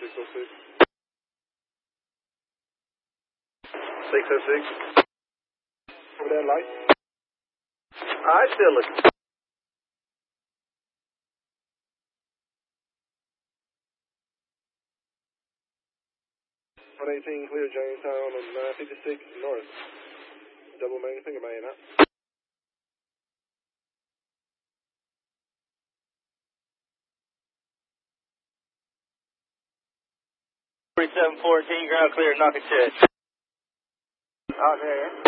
606. 606. Over that light. Alright, still looking. 118 clear Jamestown on 956 north. Double main finger main out. 4714, ground clear, knock and check. Out there.